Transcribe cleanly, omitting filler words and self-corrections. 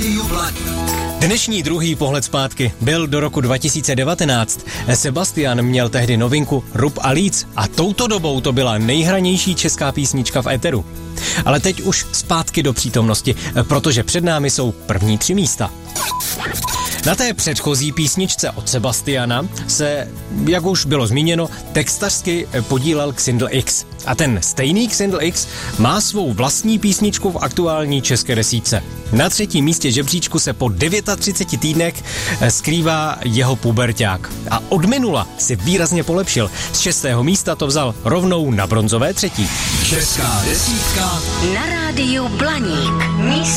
rádiu Blaník. Dnešní druhý pohled zpátky byl do roku 2019. Sebastian měl tehdy novinku Rub a líc a touto dobou to byla nejhranější česká písnička v éteru. Ale teď už zpátky do přítomnosti, protože před námi jsou první 3 místa. Na té předchozí písničce od Sebastiana se, jak už bylo zmíněno, textařsky podílel Xindl X. A ten stejný Xindl X má svou vlastní písničku v aktuální české desítce. Na 3. místě žebříčku se po 39 týdnech skrývá jeho puberťák. A od minula si výrazně polepšil. Z 6. místa to vzal rovnou na bronzové 3. Česká desítka na rádiu Blaník.